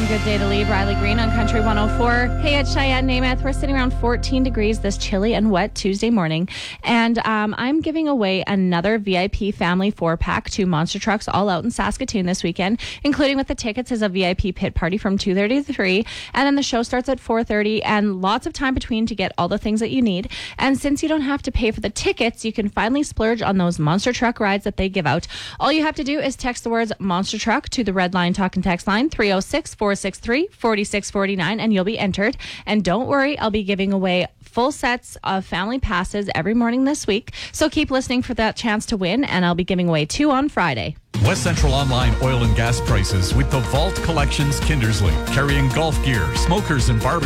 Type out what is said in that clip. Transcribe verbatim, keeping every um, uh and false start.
Good Day to Lead, Riley Green on Country one oh four. Hey, it's Cheyenne Namath. We're sitting around fourteen degrees this chilly and wet Tuesday morning. And um, I'm giving away another V I P family four-pack to Monster Trucks all out in Saskatoon this weekend, including with the tickets as a V I P pit party from two thirty to three. And then the show starts at four thirty and lots of time between to get all the things that you need. And since you don't have to pay for the tickets, you can finally splurge on those Monster Truck rides that they give out. All you have to do is text the words Monster Truck to the Red Line Talk and Text line three oh six, four six three, four six four nine and you'll be entered. And don't worry, I'll be giving away full sets of family passes every morning this week. So keep listening for that chance to win, and I'll be giving away two on Friday. West Central Online oil and gas prices with the Vault Collections Kindersley, carrying golf gear, smokers and barbecue.